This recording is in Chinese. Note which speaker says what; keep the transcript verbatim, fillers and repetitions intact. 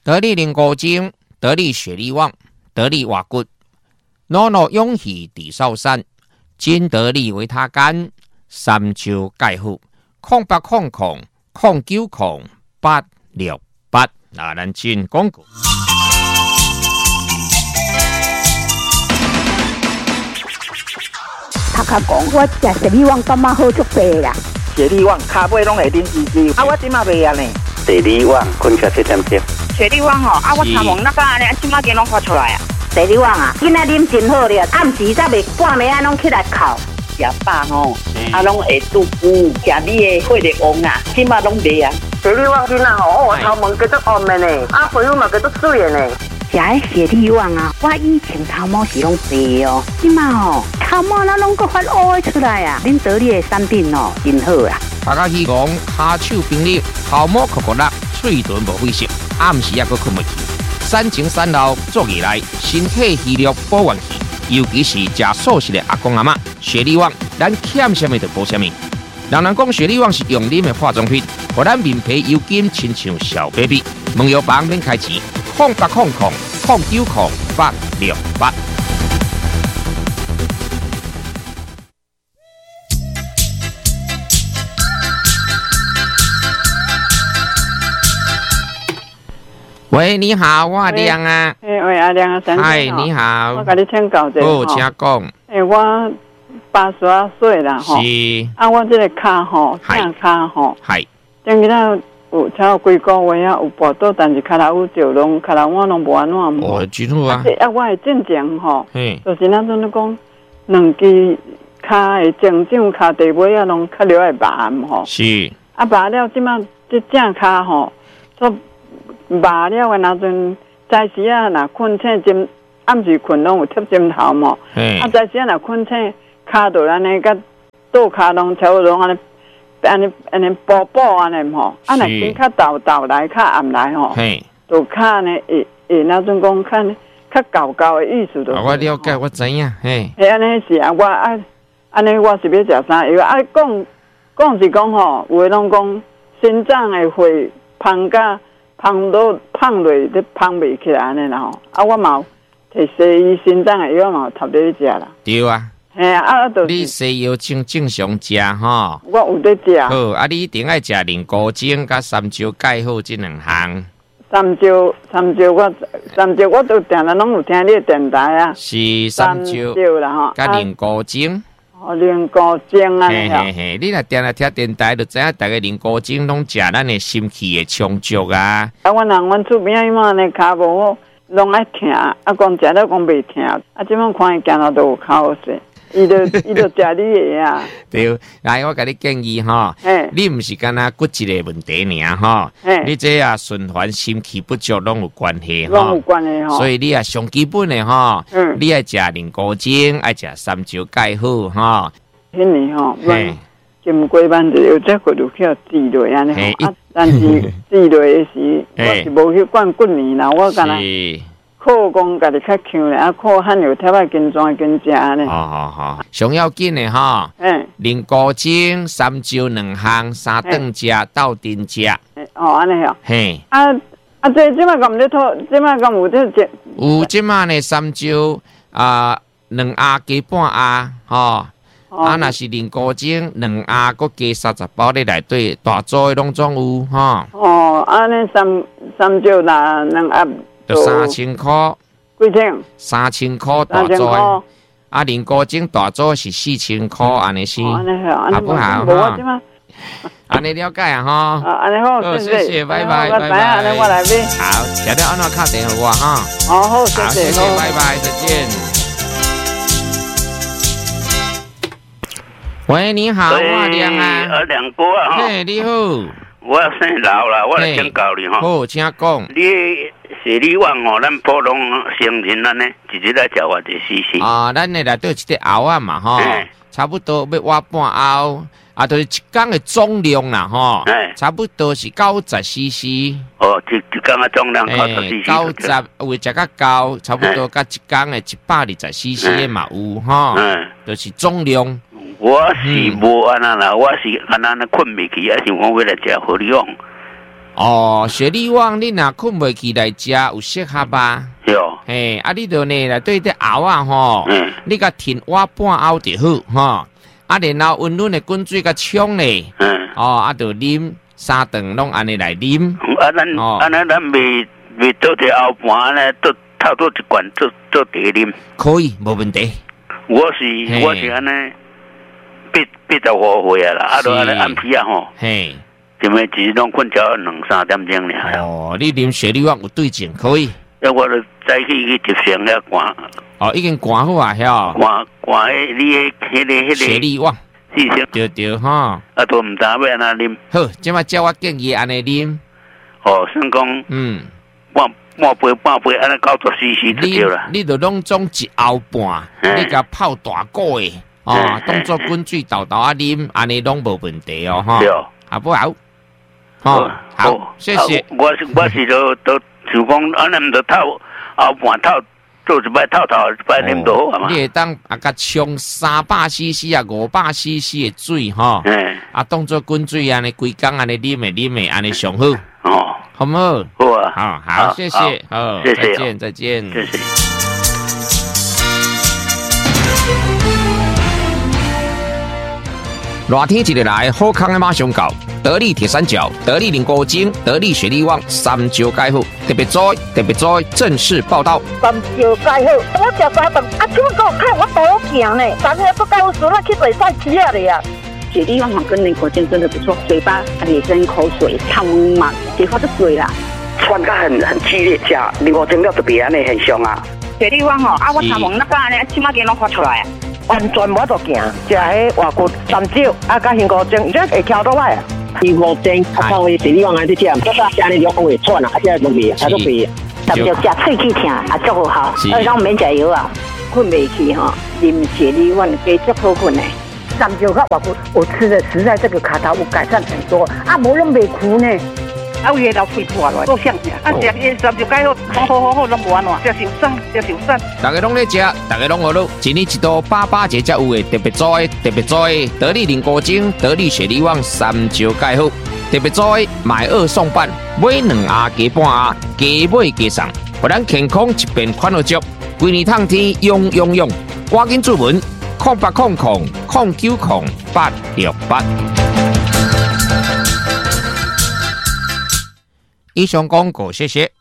Speaker 1: 得力灵果精，得力雪力旺，得力瓦骨，诺诺勇气地少山，金得力维他干，三九钙护，空八空空空九空八六八，那咱进广告。
Speaker 2: 头壳讲，我食雪力旺感觉好足济啦。
Speaker 3: 雪力旺骹尾拢会顶支支，啊我即马袂啊呢。
Speaker 4: 雪力旺困起七点钟。
Speaker 3: 雪力旺吼，啊我头毛那个安尼，即马间拢发出来啊。
Speaker 2: 雪力旺啊，今仔啉真好了，暗时才袂半暝啊拢起来哭。
Speaker 3: 食饱吼，啊拢会肚腹，食你的血力旺啊，即马拢袂啊。
Speaker 5: 雪力旺今仔吼，我头毛叫做红的呢，啊皮肤嘛叫做水的呢。
Speaker 2: 食迄雪力旺啊，我以前头毛是拢白哦，即马吼头毛那拢个发乌的出来啊！恁得力的产品哦，真好啊！
Speaker 1: 大家希望骹手冰凉，头毛酷酷辣，嘴唇无灰色，暗时也阁困袂去。产前产后做起来，身体虚弱保元气，尤其是食素食的阿公阿嬷，雪力旺咱欠什么就补什么。人人讲雪力旺是用啉的化妆品，互咱面皮油紧，亲像小 baby。问药房免开钱，空八空空空九空八六八。喂，你好，我阿亮啊。
Speaker 6: 哎，喂，阿亮啊，先生。
Speaker 1: 嗨，你好。
Speaker 6: 我甲你请教一下。
Speaker 1: 哦，请讲。
Speaker 6: 哎，我八十啊岁啦，吼。
Speaker 1: 是。
Speaker 6: 啊，我这个骹吼，正骹吼。
Speaker 1: 系。
Speaker 6: 前几日有才有几个月啊，有跋倒，但是骹头有就拢骹头我拢无安怎。
Speaker 1: 哦，真好啊。
Speaker 6: 啊，我的正常吼，
Speaker 1: 嗯，
Speaker 6: 就是咱阵咧讲，两支骹的正掌骹地尾啊，拢较了爱麻吼。
Speaker 1: 是。
Speaker 6: 啊，麻了，即马这正骹吼，做。麻了啊！那阵早时啊，若困醒枕，暗时困拢有贴枕头嘛。啊，早时啊，若困醒，骹到安尼，甲倒骹拢差不多安尼，安尼安尼补补安尼吼。啊，若天较豆豆来，较暗来吼，就骹呢会会那种讲较较高高的意思就。
Speaker 1: 我了解，我知影，嘿。
Speaker 6: 嘿，安尼是啊，我啊，安尼我是要食啥药？啊，讲讲是讲吼，有诶拢讲心脏的血芳甲。胖到胖落，你胖袂起来安尼啦吼。啊，我嘛摕西医心脏的药嘛，头在咧食啦。
Speaker 1: 对啊。
Speaker 6: 嘿啊，啊，就是。
Speaker 1: 你西药正正常食吼。
Speaker 6: 我有在食。
Speaker 1: 好，啊，你一定爱食灵果精甲三焦钙好这两项。
Speaker 6: 三焦，三焦我三焦我都定定拢有听你的电台啊。
Speaker 1: 是三焦。
Speaker 6: 三焦啦吼。
Speaker 1: 甲灵果精。
Speaker 6: 哦，灵果精啊！
Speaker 1: 嘿嘿嘿，你若定来听电台，就知影大家灵果精拢食咱的心气的充足啊。
Speaker 6: 啊，阮人阮厝边伊嘛呢骹无好，拢爱疼，啊讲食了讲袂疼，啊即摆看伊行路都有口水，伊就伊就食你的啊。
Speaker 1: 对，来我甲你建议吼，你毋是干那骨质的问题尔吼，你这啊循环心气不足拢有关系吼，
Speaker 6: 拢有关系吼。
Speaker 1: 所以你啊上基本的吼，你爱食灵果精，爱食三焦钙好吼。
Speaker 6: 迄年吼，金龟板就有只骨头叫治落安尼吼，啊，但是治落的时我是无去管几年啦，我干那靠讲家己较强咧，啊靠汗油贴啊跟装跟食安尼。
Speaker 1: 好好好，上要紧的吼，灵果精、三焦两项，三顿食，斗阵食。
Speaker 6: 哦，安尼哦。
Speaker 1: 嘿。
Speaker 6: 啊啊，这即摆敢毋咧讨？即摆敢有这这？
Speaker 1: 有即摆呢，三焦啊，两盒加半盒吼。啊，若是灵果精两盒，搁加三十包咧内底，大组的拢总有吼。
Speaker 6: 哦，安尼三三焦啦，两盒
Speaker 1: 就三千块。
Speaker 6: 几千？
Speaker 1: 三千块大组的。啊，灵果精大组是四千块，安尼是。
Speaker 6: 安尼好，
Speaker 1: 好不好？
Speaker 6: 哈。
Speaker 1: 安尼了解啊哈。
Speaker 6: 啊，安尼好，
Speaker 1: 谢谢，拜拜，拜拜。
Speaker 6: 安尼我来买。
Speaker 1: 好，晓得安怎敲电话哈。
Speaker 6: 哦，好，谢谢，
Speaker 1: 谢谢，拜拜，再见。喂，你好，我亮啊，
Speaker 7: 啊，亮哥啊，
Speaker 1: 嘿，你好，
Speaker 7: 我姓老啦，我来请教你哈。
Speaker 1: 好，请讲。
Speaker 7: 你雪力旺哦，咱普通成人咱呢，一日来食偌济 C C？
Speaker 1: 啊，咱内内都有一个喉啊嘛，吼，差不多要挖半喉，啊，就是一缸的总量啦，吼，差不多是九十 C C。
Speaker 7: 哦，一一缸的总量九十 C C。
Speaker 1: 九十有食较高，差不多甲一缸的一百二十 C C 的嘛有，吼，就是总量。
Speaker 7: 我是无安那啦，我是安那那困袂去，还是我为了食好利用。
Speaker 1: 哦，雪莉旺，你若困袂起来食，有适合吧？
Speaker 7: 有。
Speaker 1: 嘿，啊，你着呢来对啲熬啊吼，嗯、你甲填碗半熬就好吼。啊，然后温润的滚水甲冲咧，嗯，哦，啊，着啉三顿拢安尼来啉。
Speaker 7: 啊，咱哦，啊，咱咱未未做啲熬盘咧，做透做一罐做做茶啉。
Speaker 1: 可以，无问题。
Speaker 7: 我是我是安尼八八十五岁啊啦，啊，都安尼暗时啊吼，嘿，就每日拢困觉两三点钟尔。
Speaker 1: 哦，你啉雪莉旺有对症，可以。
Speaker 7: 要我就再去去集成遐寒。
Speaker 1: 哦，已经寒好啊，遐。
Speaker 7: 寒寒迄你迄迄个迄个。
Speaker 1: 雪莉旺。
Speaker 7: 是是。
Speaker 1: 对对哈。
Speaker 7: 啊，都唔知要安那啉。
Speaker 1: 好，即摆照我建议安尼啉。
Speaker 7: 哦，算讲。嗯。半半杯半杯，安尼九十 C C 就对啦。
Speaker 1: 你着拢总一熬半，你甲泡大个诶，哦，当做滚水豆豆啊啉，安尼拢无问题哦，哈。好不好？哦，好，谢谢。
Speaker 7: 我是我是都都。就讲安尼唔着透后半透做一摆透透一摆啉都好嘛。
Speaker 1: 你会当啊甲冲三百 C C 啊五百 C C 的水吼，嗯，啊当做滚水安尼规工安尼啉诶啉诶安尼上好。哦，好唔好？
Speaker 7: 好啊，
Speaker 1: 好好，谢谢，好，
Speaker 7: 谢谢，
Speaker 1: 再见，再见，
Speaker 7: 谢谢。
Speaker 1: 热天一日来，好康的马上到。得力铁三角、得力菱果精、得力雪莉旺三招解好，特别在特别在正式报道。
Speaker 8: 三招解好，我食三顿，啊，怎么给我看我都行呢？昨天不告诉我去做菜吃了呀。
Speaker 2: 雪莉旺跟菱果精真的不错，嘴巴也跟口水烫嘛，结果就水啦。
Speaker 5: 穿得很很激烈，吃菱果精了特别安尼很凶啊。
Speaker 2: 雪莉旺吼，啊，我头毛那个安尼，起码给拢发出来啊。
Speaker 8: 完全无得行，食迄外骨三招，啊，甲菱果精，这会翘倒来啊。
Speaker 5: 菱果精，啊，靠伊雪莉旺安尼吃，这个安尼肉会串啊，啊，这容易，啊，都肥。
Speaker 2: 三招食喙齿疼，啊，足好，而且免食药啊，困袂去哈，啉雪莉旺加足好困诶。
Speaker 8: 三招甲外骨，我吃的实在这个卡头有改善很多，啊，无拢袂苦呢。
Speaker 2: 啊，有老肺破了，够香的。啊，食伊三招解好，好好好好，拢无安怎，食伤伤，食伤伤。
Speaker 1: 大家拢咧食，大家拢学咯。一年一度八八节才有诶，特别做诶，特别做诶，得力菱果精、得力雪莉旺三招解好，特别做诶，买二送半，买两盒加半盒，加买加送，互咱健康一边款好足。规年烫天用用用，赶紧注文，空八空空空九空八六八。以上广告，谢谢。